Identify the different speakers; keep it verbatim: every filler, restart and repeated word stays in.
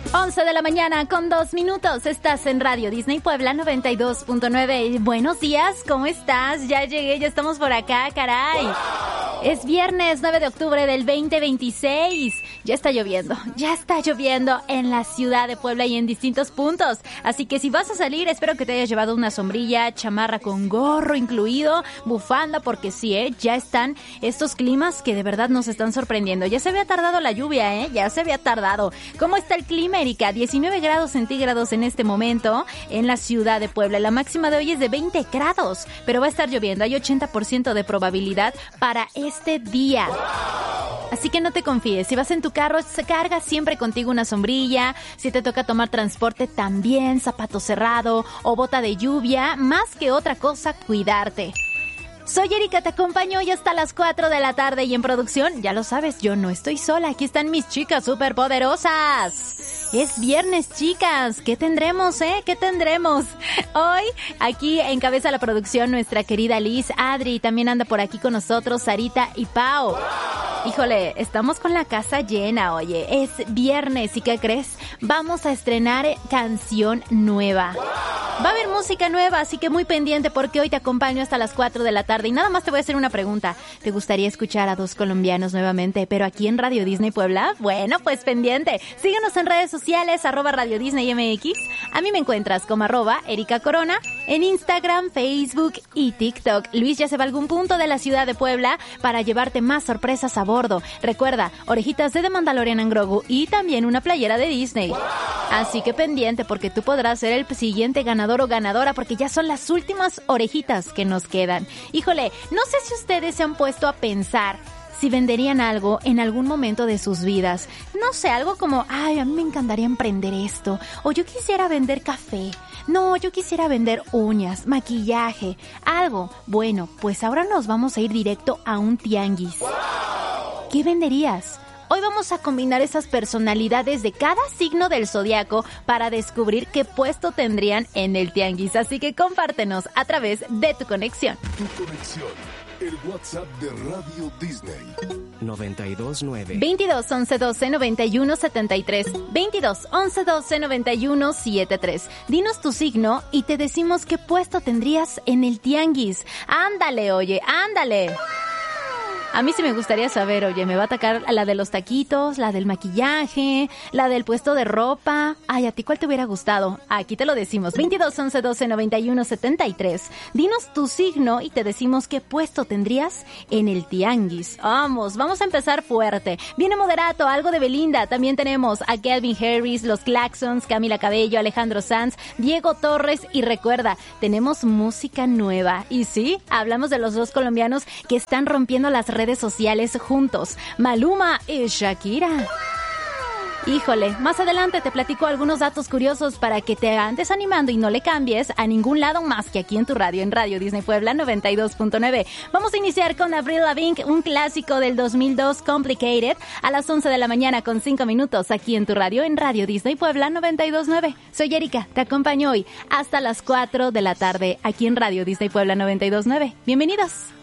Speaker 1: once de la mañana con dos minutos. Estás en Radio Disney Puebla noventa y dos punto nueve. Buenos días, ¿cómo estás? Ya llegué, ya estamos por acá, caray. ¡Wow! Es viernes nueve de octubre del veinte veintiséis. Ya está lloviendo, ya está lloviendo en la ciudad de Puebla y en distintos puntos. Así que si vas a salir, espero que te hayas llevado una sombrilla, chamarra con gorro incluido, bufanda, porque sí, ¿eh? Ya están estos climas que de verdad nos están sorprendiendo. Ya se había tardado la lluvia, ¿eh? Ya se había tardado. ¿Cómo está el clima, Erika? diecinueve grados centígrados en este momento en la ciudad de Puebla. La máxima de hoy es de veinte grados, pero va a estar lloviendo. Hay ochenta por ciento de probabilidad para este día. Así que no te confíes. Si vas en tu carro, se carga siempre contigo una sombrilla. Si te toca tomar transporte, también zapato cerrado o bota de lluvia. Más que otra cosa, cuidarte. Soy Erika, te acompaño hoy hasta las cuatro de la tarde y en producción, ya lo sabes, yo no estoy sola. Aquí están mis chicas superpoderosas. Es viernes, chicas. ¿Qué tendremos, eh? ¿Qué tendremos? Hoy, aquí encabeza la producción nuestra querida Liz, Adri. También anda por aquí con nosotros Sarita y Pau. Híjole, estamos con la casa llena, oye. Es viernes y ¿qué crees? Vamos a estrenar canción nueva. Va a haber música nueva, así que muy pendiente porque hoy te acompaño hasta las cuatro de la tarde. Y nada más te voy a hacer una pregunta. ¿Te gustaría escuchar a dos colombianos nuevamente, pero aquí en Radio Disney Puebla? Bueno, pues pendiente. Síguenos en redes sociales, arroba Radio Disney M X. A mí me encuentras como arroba Erika Corona en Instagram, Facebook y TikTok. Luis ya se va a algún punto de la ciudad de Puebla para llevarte más sorpresas a bordo. Recuerda, orejitas de The Mandalorian and Grogu y también una playera de Disney. Así que pendiente porque tú podrás ser el siguiente ganador o ganadora porque ya son las últimas orejitas que nos quedan. Híjole, no sé si ustedes se han puesto a pensar si venderían algo en algún momento de sus vidas. No sé, algo como, ay, a mí me encantaría emprender esto. O yo quisiera vender café. No, yo quisiera vender uñas, maquillaje, algo. Bueno, pues ahora nos vamos a ir directo a un tianguis. ¿Qué venderías? Hoy vamos a combinar esas personalidades de cada signo del zodiaco para descubrir qué puesto tendrían en el tianguis. Así que compártenos a través de tu conexión.
Speaker 2: Tu conexión, el WhatsApp de Radio Disney.
Speaker 3: noventa y dos nueve.
Speaker 1: veintidós once doce noventa y uno setenta y tres. veintidós once doce noventa y uno setenta y tres. Dinos tu signo y te decimos qué puesto tendrías en el tianguis. Ándale, oye, ándale. A mí sí me gustaría saber, oye, me va a atacar la de los taquitos, la del maquillaje, la del puesto de ropa. Ay, ¿a ti cuál te hubiera gustado? Aquí te lo decimos. veintidós once doce noventa y uno setenta y tres. Dinos tu signo y te decimos qué puesto tendrías en el tianguis. Vamos, vamos a empezar fuerte. Viene Moderato, algo de Belinda. También tenemos a Calvin Harris, Los Claxons, Camila Cabello, Alejandro Sanz, Diego Torres y recuerda, tenemos música nueva. Y sí, hablamos de los dos colombianos que están rompiendo las redes sociales juntos, Maluma y Shakira. Híjole, más adelante te platico algunos datos curiosos para que te andes animando y no le cambies a ningún lado más que aquí en tu radio, en Radio Disney Puebla noventa y dos punto nueve. Vamos a iniciar con Avril Lavigne, un clásico del dos mil dos, Complicated, a las once de la mañana con cinco minutos aquí en tu radio, en Radio Disney Puebla noventa y dos punto nueve. Soy Erika, te acompaño hoy hasta las cuatro de la tarde aquí en Radio Disney Puebla noventa y dos punto nueve. Bienvenidos.